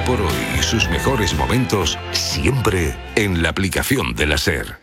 por hoy y sus mejores momentos siempre en la aplicación de la SER.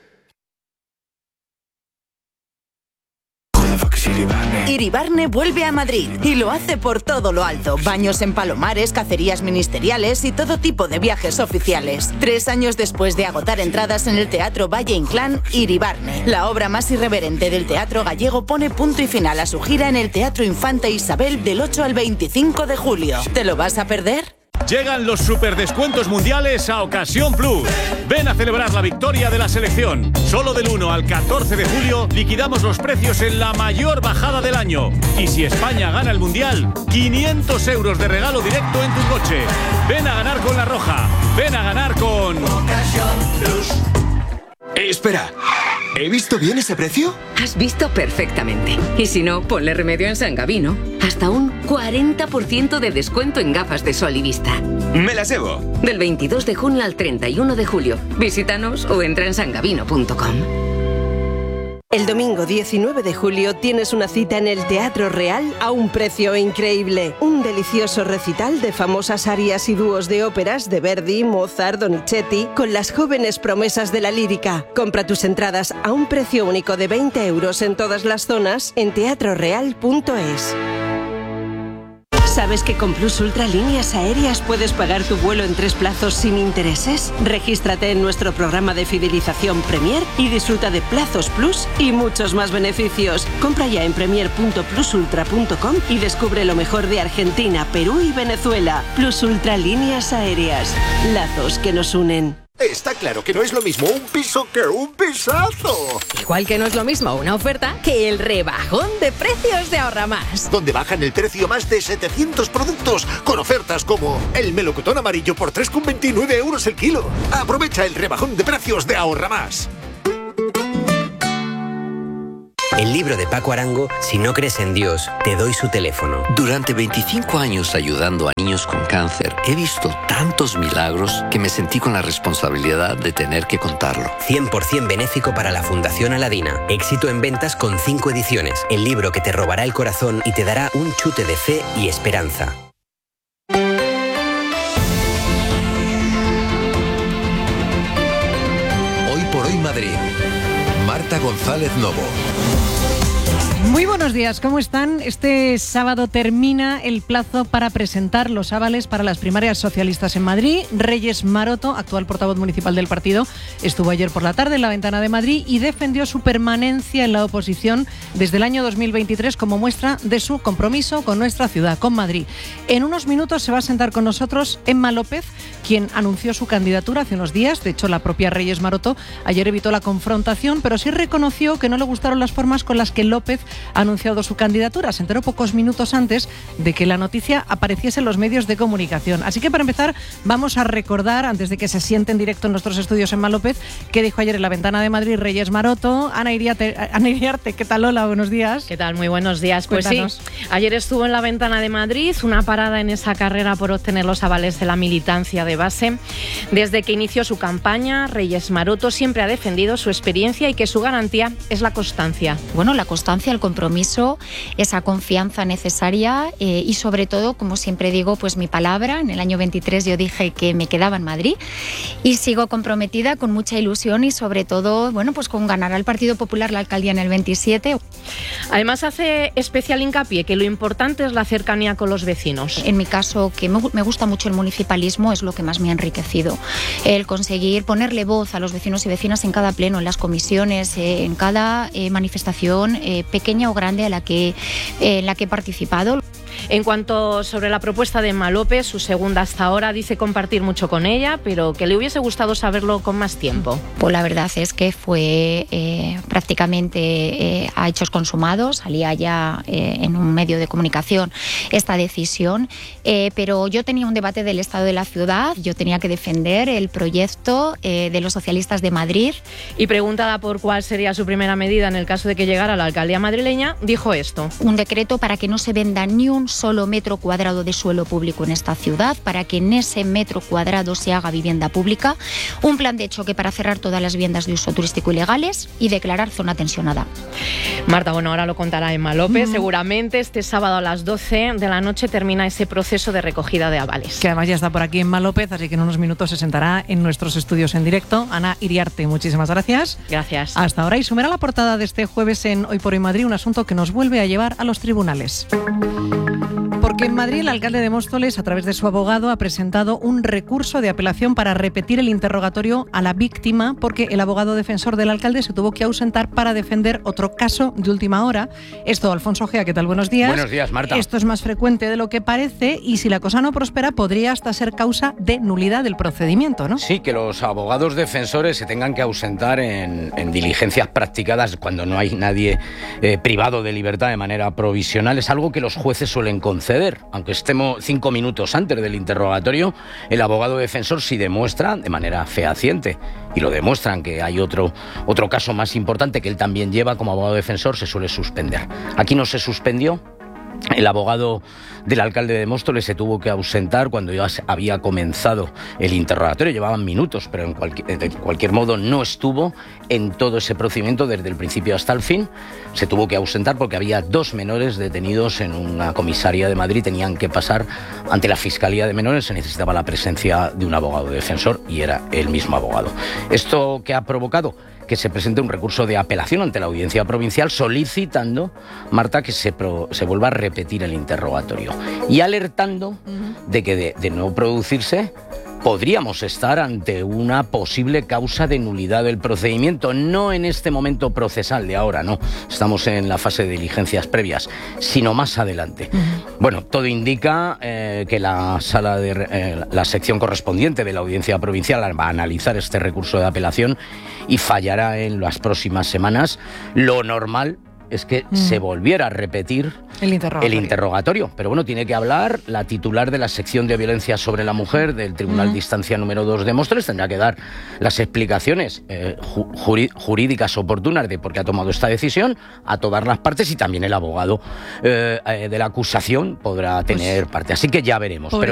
Iribarne vuelve a Madrid y lo hace por todo lo alto. Baños en Palomares, cacerías ministeriales y todo tipo de viajes oficiales. 3 años después de agotar entradas en el Teatro Valle Inclán, Iribarne, la obra más irreverente del teatro gallego, pone punto y final a su gira en el Teatro Infanta Isabel del 8 al 25 de julio. ¿Te lo vas a perder? Llegan los superdescuentos mundiales a Ocasión Plus. Ven a celebrar la victoria de la selección. Solo del 1 al 14 de julio liquidamos los precios en la mayor bajada del año. Y si España gana el mundial, 500 euros de regalo directo en tu coche. Ven a ganar con La Roja. Ven a ganar con Ocasión Plus. Espera, ¿he visto bien ese precio? Has visto perfectamente. Y si no, ponle remedio en San Gabino. Hasta un 40% de descuento en gafas de sol y vista. Me las llevo. Del 22 de junio al 31 de julio. Visítanos o entra en sangabino.com. El domingo 19 de julio tienes una cita en el Teatro Real a un precio increíble. Un delicioso recital de famosas arias y dúos de óperas de Verdi, Mozart, Donizetti, con las jóvenes promesas de la lírica. Compra tus entradas a un precio único de 20 euros en todas las zonas en teatroreal.es. ¿Sabes que con Plus Ultra Líneas Aéreas puedes pagar tu vuelo en 3 plazos sin intereses? Regístrate en nuestro programa de fidelización Premier y disfruta de plazos Plus y muchos más beneficios. Compra ya en premier.plusultra.com y descubre lo mejor de Argentina, Perú y Venezuela. Plus Ultra Líneas Aéreas. Lazos que nos unen. Está claro que no es lo mismo un piso que un pisazo. Igual que no es lo mismo una oferta que el rebajón de precios de Ahorra Más. Donde bajan el precio más de 700 productos con ofertas como el melocotón amarillo por 3,29 euros el kilo. Aprovecha el rebajón de precios de Ahorra Más. El libro de Paco Arango, Si no crees en Dios, te doy su teléfono. Durante 25 años ayudando a niños con cáncer, he visto tantos milagros que me sentí con la responsabilidad de tener que contarlo. 100% benéfico para la Fundación Aladina. Éxito en ventas con 5 ediciones. El libro que te robará el corazón y te dará un chute de fe y esperanza. Hoy por hoy Madrid. Marta González Novo. Muy buenos días, ¿cómo están? Este sábado termina el plazo para presentar los avales para las primarias socialistas en Madrid. Reyes Maroto, actual portavoz municipal del partido, estuvo ayer por la tarde en la Ventana de Madrid y defendió su permanencia en la oposición desde el año 2023 como muestra de su compromiso con nuestra ciudad, con Madrid. En unos minutos se va a sentar con nosotros Emma López, quien anunció su candidatura hace unos días. De hecho, la propia Reyes Maroto ayer evitó la confrontación, pero sí reconoció que no le gustaron las formas con las que López ha anunciado su candidatura. Se enteró pocos minutos antes de que la noticia apareciese en los medios de comunicación. Así que para empezar vamos a recordar, antes de que se siente en directo en nuestros estudios Emma López, qué dijo ayer en la Ventana de Madrid Reyes Maroto. Ana Iriarte, ¿qué tal? Hola, buenos días. ¿Qué tal? Muy buenos días. Pues Cuéntanos. Sí, ayer estuvo en la Ventana de Madrid, una parada en esa carrera por obtener los avales de la militancia de base. Desde que inició su campaña, Reyes Maroto siempre ha defendido su experiencia y que su garantía es la constancia. Bueno, la constancia, el compromiso, esa confianza necesaria y sobre todo, como siempre digo, pues mi palabra. En el año 23 yo dije que me quedaba en Madrid y sigo comprometida con mucha ilusión y sobre todo, bueno, pues con ganar al Partido Popular la alcaldía en el 27. Además hace especial hincapié que lo importante es la cercanía con los vecinos. En mi caso, que me gusta mucho el municipalismo, es lo que más me ha enriquecido. El conseguir ponerle voz a los vecinos y vecinas en cada pleno, en las comisiones, en cada manifestación pequeña o grande en la que he participado. En cuanto sobre la propuesta de Emma López, su segunda hasta ahora, dice compartir mucho con ella, pero que le hubiese gustado saberlo con más tiempo. Pues la verdad es que fue prácticamente a hechos consumados, salía ya en un medio de comunicación esta decisión, pero yo tenía un debate del estado de la ciudad, yo tenía que defender el proyecto de los socialistas de Madrid. Y preguntada por cuál sería su primera medida en el caso de que llegara a la alcaldía madrileña, dijo esto. Un decreto para que no se venda ni un solo metro cuadrado de suelo público en esta ciudad, para que en ese metro cuadrado se haga vivienda pública, un plan de choque para cerrar todas las viviendas de uso turístico ilegales y declarar zona tensionada. Marta, bueno, ahora lo contará Emma López. Seguramente este sábado a las 12 de la noche termina ese proceso de recogida de avales. Que además ya está por aquí Emma López, así que en unos minutos se sentará en nuestros estudios en directo. Ana Iriarte, muchísimas gracias. Gracias. Hasta ahora. Y sumera la portada de este jueves en Hoy por Hoy Madrid, un asunto que nos vuelve a llevar a los tribunales. Porque en Madrid el alcalde de Móstoles, a través de su abogado, ha presentado un recurso de apelación para repetir el interrogatorio a la víctima, porque el abogado defensor del alcalde se tuvo que ausentar para defender otro caso de última hora. Esto, Alfonso Gea, ¿qué tal? Buenos días. Buenos días, Marta. Esto es más frecuente de lo que parece y si la cosa no prospera podría hasta ser causa de nulidad del procedimiento, ¿no? Sí, que los abogados defensores se tengan que ausentar en diligencias practicadas cuando no hay nadie privado de libertad de manera provisional es algo que los jueces suelen conceder. Aunque estemos 5 minutos antes del interrogatorio, el abogado defensor sí demuestra de manera fehaciente, y lo demuestran, que hay otro caso más importante que él también lleva como abogado defensor, se suele suspender. Aquí no se suspendió. El abogado del alcalde de Móstoles se tuvo que ausentar cuando ya había comenzado el interrogatorio. Llevaban minutos, pero de cualquier modo no estuvo en todo ese procedimiento desde el principio hasta el fin. Se tuvo que ausentar porque había 2 menores detenidos en una comisaría de Madrid. Tenían que pasar ante la Fiscalía de Menores. Se necesitaba la presencia de un abogado defensor y era el mismo abogado. ¿Esto qué ha provocado? Que se presente un recurso de apelación ante la Audiencia Provincial solicitando, Marta, que se vuelva a repetir el interrogatorio y alertando de que de no producirse podríamos estar ante una posible causa de nulidad del procedimiento, no en este momento procesal de ahora, no, estamos en la fase de diligencias previas, sino más adelante. Bueno, todo indica que la sección correspondiente de la Audiencia Provincial va a analizar este recurso de apelación y fallará en las próximas semanas. Lo normal es que se volviera a repetir el interrogatorio. Pero bueno, tiene que hablar la titular de la sección de violencia sobre la mujer del Tribunal de Instancia número 2 de Móstoles. Tendrá que dar las explicaciones jurídicas oportunas de por qué ha tomado esta decisión a todas las partes, y también el abogado de la acusación podrá tener parte. Así que ya veremos. Pero